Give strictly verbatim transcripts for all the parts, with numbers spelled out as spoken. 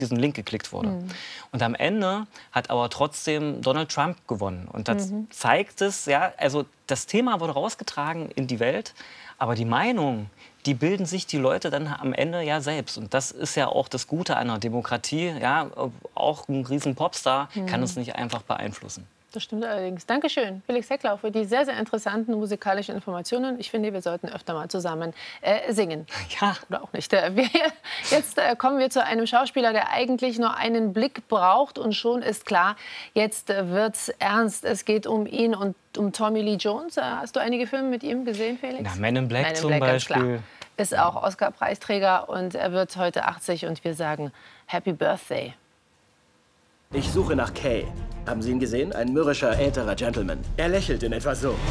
diesen Link geklickt wurde. Mhm. Und am Ende hat aber trotzdem Donald Trump gewonnen. Und das mhm. zeigt es, ja, also das Thema wurde rausgetragen in die Welt, aber die Meinung, die bilden sich die Leute dann am Ende ja selbst. Und das ist ja auch das Gute einer Demokratie. Ja, auch ein riesen Popstar mhm. kann uns nicht einfach beeinflussen. Das stimmt allerdings. Dankeschön, Felix Hecklau, für die sehr, sehr interessanten musikalischen Informationen. Ich finde, wir sollten öfter mal zusammen äh, singen. Ja. Oder auch nicht. Wir, jetzt äh, kommen wir zu einem Schauspieler, der eigentlich nur einen Blick braucht. Und schon ist klar, jetzt äh, wird's ernst. Es geht um ihn und um Tommy Lee Jones. Äh, hast du einige Filme mit ihm gesehen, Felix? Na, Men in Black Men in zum Black, Beispiel. Ist auch Oscar-Preisträger und er wird heute achtzig. Und wir sagen Happy Birthday. Ich suche nach Kay. Haben Sie ihn gesehen? Ein mürrischer, älterer Gentleman. Er lächelt in etwa so.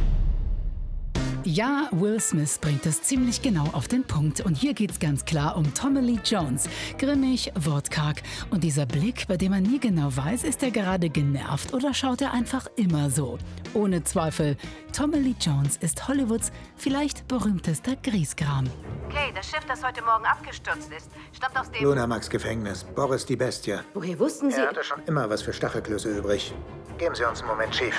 Ja, Will Smith bringt es ziemlich genau auf den Punkt. Und hier geht's ganz klar um Tommy Lee Jones. Grimmig, wortkarg. Und dieser Blick, bei dem man nie genau weiß, ist er gerade genervt oder schaut er einfach immer so. Ohne Zweifel, Tommy Lee Jones ist Hollywoods vielleicht berühmtester Griesgram. Okay, das Schiff, das heute Morgen abgestürzt ist, stammt aus dem... Lunamax Gefängnis. Boris die Bestie. Woher wussten Sie... Er hatte schon immer was für Stachelklöße übrig. Geben Sie uns einen Moment, Chief.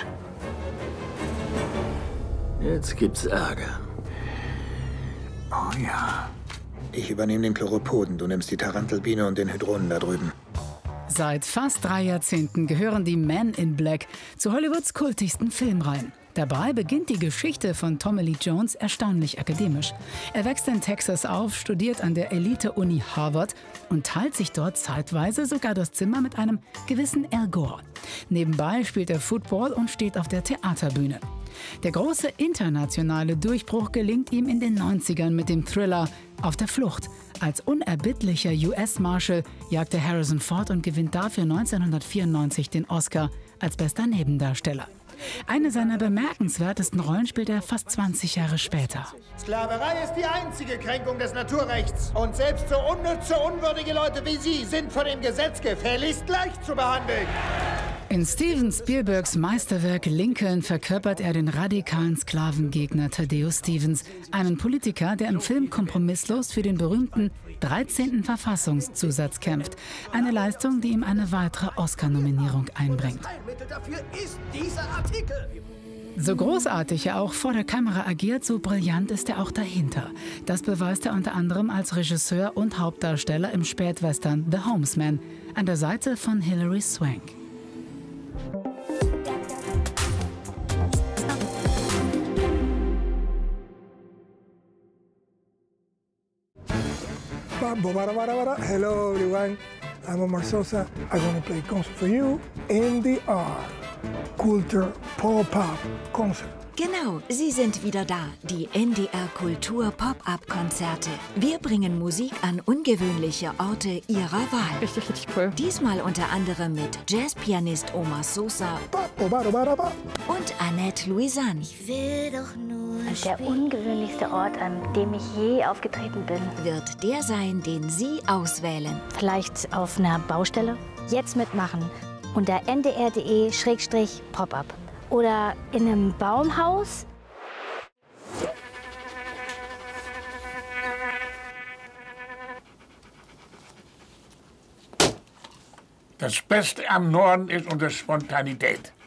Jetzt gibt's Ärger. Oh ja. Ich übernehme den Chloropoden, du nimmst die Tarantelbiene und den Hydronen da drüben. Seit fast drei Jahrzehnten gehören die Men in Black zu Hollywoods kultigsten Filmreihen. Dabei beginnt die Geschichte von Tommy Lee Jones erstaunlich akademisch. Er wächst in Texas auf, studiert an der Elite-Uni Harvard und teilt sich dort zeitweise sogar das Zimmer mit einem gewissen Al Gore. Nebenbei spielt er Football und steht auf der Theaterbühne. Der große internationale Durchbruch gelingt ihm in den neunzigern mit dem Thriller Auf der Flucht. Als unerbittlicher U S-Marshal jagt er Harrison Ford und gewinnt dafür neunzehnhundertvierundneunzig den Oscar als bester Nebendarsteller. Eine seiner bemerkenswertesten Rollen spielt er fast zwanzig Jahre später. Sklaverei ist die einzige Kränkung des Naturrechts. Und selbst so unnütze, unwürdige Leute wie Sie sind vor dem Gesetz gefälligst leicht zu behandeln. In Steven Spielbergs Meisterwerk Lincoln verkörpert er den radikalen Sklavengegner Thaddeus Stevens, einen Politiker, der im Film kompromisslos für den berühmten dreizehnten Verfassungszusatz kämpft. Eine Leistung, die ihm eine weitere Oscar-Nominierung einbringt. So großartig er auch vor der Kamera agiert, so brillant ist er auch dahinter. Das beweist er unter anderem als Regisseur und Hauptdarsteller im Spätwestern The Homesman an der Seite von Hilary Swank. Hello everyone, I'm Omar Sosa. I'm gonna play concert for you, N D R, Kultur Pop-Up Concert. Genau, sie sind wieder da, die N D R Kultur Pop-Up-Konzerte. Wir bringen Musik an ungewöhnliche Orte ihrer Wahl. Richtig, richtig cool. Diesmal unter anderem mit Jazzpianist Omar Sosa und Annette Louisanne. Ich will doch nur Der ungewöhnlichste Ort, an dem ich je aufgetreten bin, wird der sein, den Sie auswählen. Vielleicht auf einer Baustelle? Jetzt mitmachen unter n d r punkt d e Schrägstrich Pop-Up. Oder in einem Baumhaus? Das Beste am Norden ist unsere Spontanität.